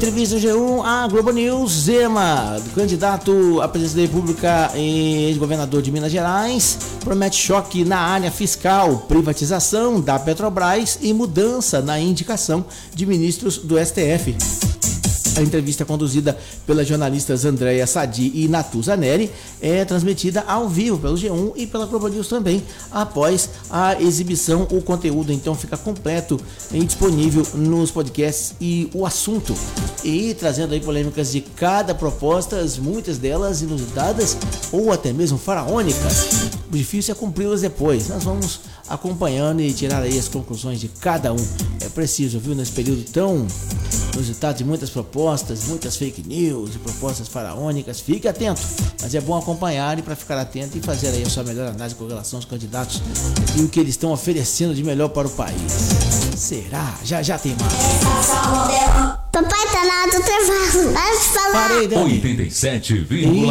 Entrevista G1 à Globo News. Zema, candidato à presidência da República e ex-governador de Minas Gerais, promete choque na área fiscal, privatização da Petrobras e mudança na indicação de ministros do STF. A entrevista conduzida pelas jornalistas Andréia Sadi e Natuza Neri é transmitida ao vivo pelo G1 e pela Globo News também. Após a exibição, o conteúdo então fica completo e disponível nos podcasts e o assunto. E trazendo aí polêmicas de cada proposta, muitas delas inusitadas ou até mesmo faraônicas. O difícil é cumpri-las depois. Nós vamos acompanhando e tirar aí as conclusões de cada um. É preciso, viu, nesse período tão inusitado de muitas propostas, muitas fake news e propostas faraônicas. Fique atento, mas é bom acompanhar e para ficar atento e fazer aí a sua melhor análise com relação aos candidatos e o que eles estão oferecendo de melhor para o país. Será? Já tem mais. Papai tá na hora do intervalo. Vai falar. Parei, Dani. 87,1